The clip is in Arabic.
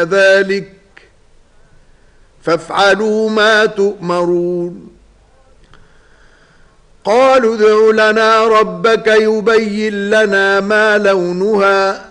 ذلك فافعلوا ما تؤمرون قالوا ادع لنا ربك يبين لنا ما لونها